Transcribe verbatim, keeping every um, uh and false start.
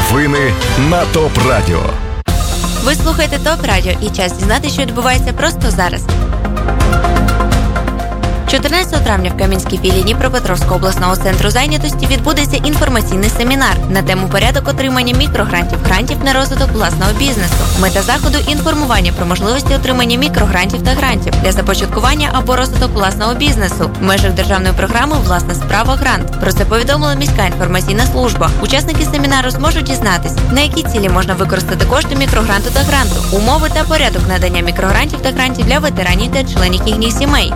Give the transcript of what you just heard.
Новини на ТОП Радіо. Ви слухаєте ТОП Радіо і час дізнатися, що відбувається просто зараз. чотирнадцятого травня в Кам'янській філії Дніпропетровського обласного центру зайнятості відбудеться інформаційний семінар на тему порядок отримання мікрогрантів, грантів на розвиток власного бізнесу. Мета заходу – інформування про можливості отримання мікрогрантів та грантів для започаткування або розвиток власного бізнесу в межах державної програми «Власна справа. Грант». Про це повідомила міська інформаційна служба. Учасники семінару зможуть дізнатись, на які цілі можна використати кошти мікрогранту та гранту, умови та порядок надання мікрогрантів та грантів для ветеранів та членів їхніх сімей,